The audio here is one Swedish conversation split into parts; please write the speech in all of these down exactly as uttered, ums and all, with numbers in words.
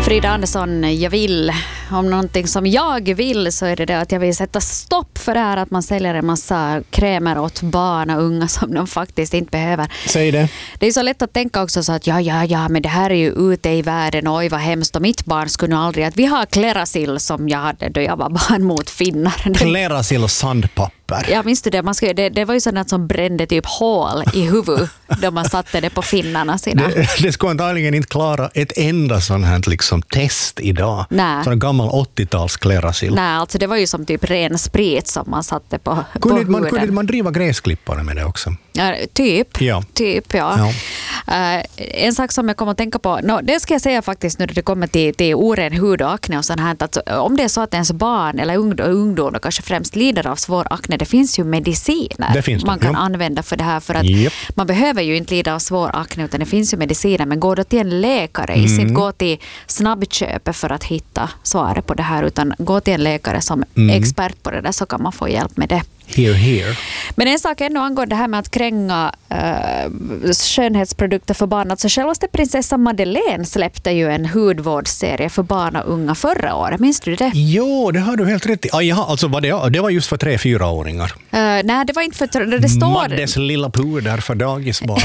Frida Andersson, jag vill, om någonting som jag vill så är det det att jag vill sätta stopp för det här att man säljer en massa krämer åt barn och unga som de faktiskt inte behöver. Säg det. Det är så lätt att tänka också så att ja, ja, ja, men det här är ju ute i världen och oj vad hemskt och mitt barn skulle nog aldrig att vi har Klerasil som jag hade då jag var barn mot finnar. Klerasil och sandpapper. Ja, minns du det? Man skulle, det, det var ju sådant som brände typ hål i huvudet då man satte det på finnarna sina. Det, det skulle antagligen inte klara ett enda sånt här liksom test idag. Nej. Sån gammal åttio-tals Klerasil. Nej, alltså det var ju som typ ren sprit som man satte på, på kunde man, huden. kunde man driva gräsklippare med det också? Ja, typ. Ja. Typ, ja. ja. Uh, en sak som jag kommer att tänka på, no, det ska jag säga faktiskt nu när det kommer till, till oren hud och akne och sånt här, att om det är så att ens barn eller ungdom, ungdom och kanske främst lider av svår akne, det finns ju mediciner det finns man det, kan ja. använda för det här, för att yep. man behöver ju inte lida av svår akne utan det finns ju mediciner, men gå då till en läkare, mm. inte gå till snabbköpet för att hitta svaret på det här, utan gå till en läkare som mm. är expert på det där så kan man få hjälp med det. Here, here. Men en sak ännu angående det här med att kränga uh, skönhetsprodukter för barn. Alltså självaste prinsessan Madeleine släppte ju en hudvårdsserie för barn och unga förra året. Minns du det? Jo, det har du helt rätt i. Ah, jaha, alltså var det, det var just för tre-fyraåringar. Uh, nej, det var inte för... Det står... Maddes lilla puder för dagisbarn.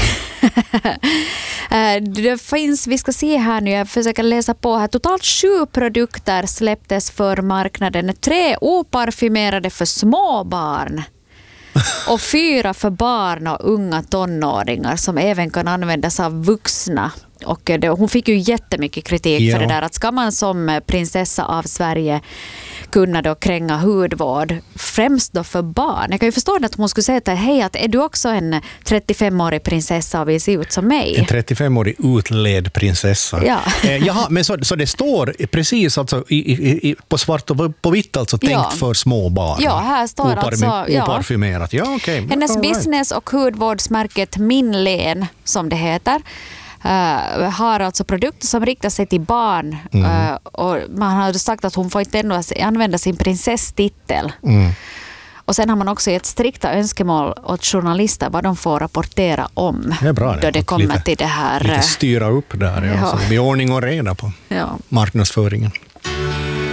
uh, det finns, vi ska se här nu, jag försöker läsa på här. Totalt sju produkter släpptes för marknaden. Tre oparfymerade för små barn. Och fyra för barn och unga tonåringar som även kan användas av vuxna. Och det, hon fick ju jättemycket kritik ja. för det där. Att ska man som prinsessa av Sverige kunna då kränga hudvård, främst då för barn. Jag kan ju förstå att hon skulle säga till hej, att är du också en trettiofemårig prinsessa och vill se ut som mig? En trettiofemårig utled prinsessa. Ja. eh, jaha, men så, så det står precis alltså, i, i, i, på svart och på vitt alltså tänkt ja. för små barn. Ja, här står Oparmy, alltså... Ja. Oparfymerat. Ja, okay. Hennes All right. business och hudvårdsmärket Minlen, som det heter, Uh, har alltså produkter som riktar sig till barn mm. uh, och man har sagt att hon får inte ändå använda sin prinsesstitel. Mm. Och sen har man också gett strikta önskemål åt journalister vad de får rapportera om det är bra, då det kommer lite, till det här. Lite styra upp där, ja. Ja. Så det blir ordning och reda på ja. marknadsföringen.